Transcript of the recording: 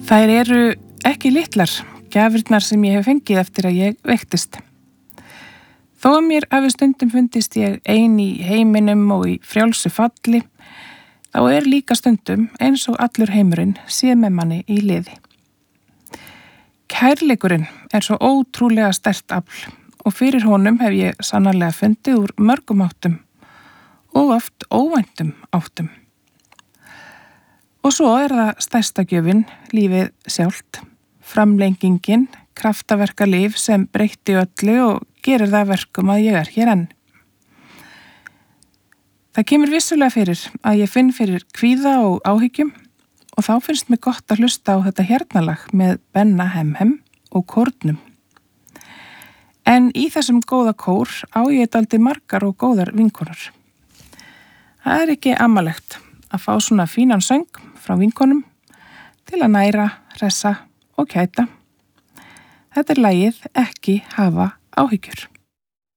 Þær eru ekki litlar, gjafirnar sem ég hef fengið eftir að ég veiktist. Þó að mér hafi stundum fundist ég ein í heiminum og í frjálsu falli, þá er líka stundum eins og allur heimurinn sé með manni í liði. Kærleikurinn er svo ótrúlega sterkt afl og fyrir honum hef ég sannarlega fundið úr mörgum áttum og oft óvæntum áttum. Og svo er það stærsta gjöfin, lífið sjálft, framlengingin, kraftaverkalíf sem breytti öllu og gerir það verkum að ég er hér enn. Það kemur vissulega fyrir að ég finn fyrir kvíða og áhyggjum og þá finnst mér gott að hlusta á þetta hérnalag með Benna Hemhem og kórnum. En í þessum góða kór á ég dálítið margar og góðar vinkonur. Það er ekki amalegt að fá svona fínan söng frá vinkonum til að næra, hressa og kæta. Þetta er lagið Ekki hafa áhyggjur.